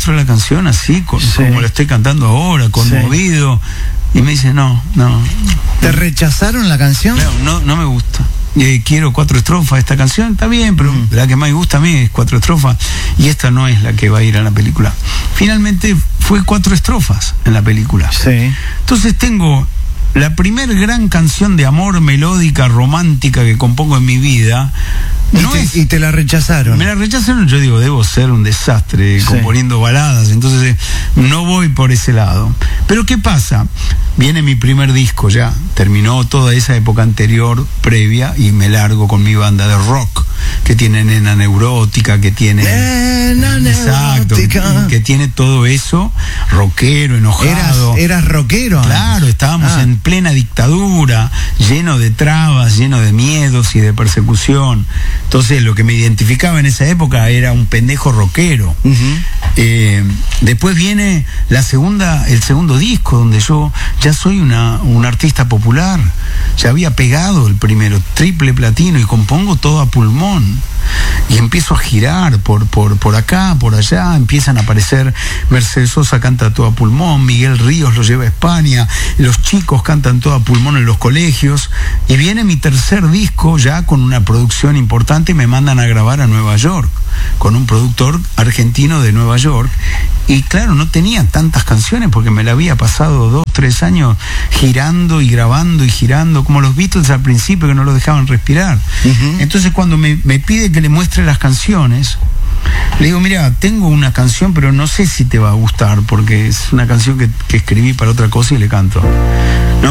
muestro la canción así, como la estoy cantando ahora, conmovido, y me dice, no. ¿Te rechazaron la canción? Claro, no me gusta. Quiero 4 estrofas, esta canción está bien, pero la que más me gusta a mí es 4 estrofas, y esta no es la que va a ir a la película. Finalmente fue 4 estrofas en la película. Sí. Entonces tengo la primer gran canción de amor melódica, romántica que compongo en mi vida. ¿Y te la rechazaron? Me la rechazaron. Yo digo, debo ser un desastre componiendo baladas, entonces no voy por ese lado. Pero ¿qué pasa? Viene mi primer disco, ya terminó toda esa época anterior, previa, y me largo con mi banda de rock, que tiene Nena Neurótica, que tiene... Exacto, que tiene todo eso, rockero, enojado. ¿Eras rockero? Claro, estábamos en plena dictadura, lleno de trabas, lleno de miedos y de persecución. Entonces lo que me identificaba en esa época era un pendejo rockero. Después viene el segundo disco, donde yo ya soy un artista popular. Ya había pegado el primero, triple platino, y compongo todo a pulmón. Y empiezo a girar por acá, por allá. Empiezan a aparecer, Mercedes Sosa canta todo a pulmón, Miguel Ríos lo lleva a España, los chicos cantan todo a pulmón en los colegios. Y viene mi tercer disco ya con una producción importante, y me mandan a grabar a Nueva York con un productor argentino de Nueva York. Y claro, no tenía tantas canciones porque me la había pasado 2, 3 años girando y grabando y girando, como los Beatles al principio, que no los dejaban respirar. Entonces cuando me pide que le muestre las canciones, le digo, mira, tengo una canción, pero no sé si te va a gustar, porque es una canción que escribí para otra cosa y le canto. No,